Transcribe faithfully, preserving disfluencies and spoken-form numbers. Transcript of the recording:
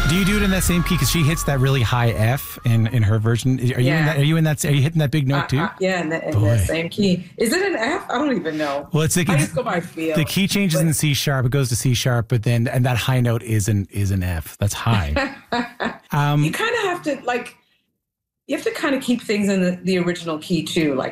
Do you do it in that same key? Because she hits that really high F in, in her version. Are you Yeah. in that? Are you in that? Are you hitting that big note Uh, too? uh, yeah, in, the, in the same key. Is it an F? I don't even know. Well, it's like I it's- just go by feel. the key changes but, in C sharp. It goes to C sharp, but then and that high note is an is an F. That's high. um, you kind of have to like. You have to kind of keep things in the, the original key too. Like